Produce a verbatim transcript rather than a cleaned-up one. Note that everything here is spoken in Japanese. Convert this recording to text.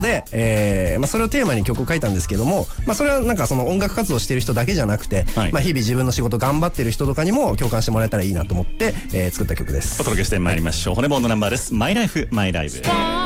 で、えーまあ、それをテーマに曲を書いたんですけども、まあ、それはなんかその音楽活動してる人だけじゃなくて、はい、まあ、日々自分の仕事頑張ってる人とかにも共感してもらえたらいいなと思って、えー、作った曲です。 お届けしてまいりましょう。骨ボーンのナンバーです。マイライフマイライブ。